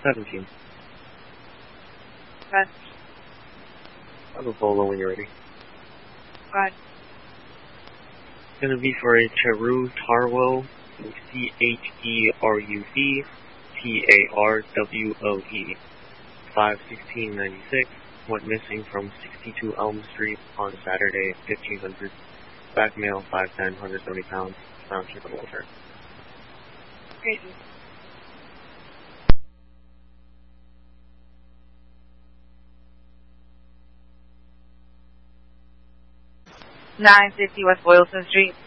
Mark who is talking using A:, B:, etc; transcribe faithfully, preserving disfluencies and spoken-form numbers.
A: seventeen.
B: Good.
A: I have a bolo when you're ready.
B: Good.
A: It's going to be for a Cheru Tarwo, C H E R U V T A R W O E. five sixteen ninety-six. Went missing from sixty-two Elm Street on Saturday at fifteen hundred. Back male, five ten, one hundred seventy pounds. Found chicken welfare.
B: Great. nine fifty West Boylston Street.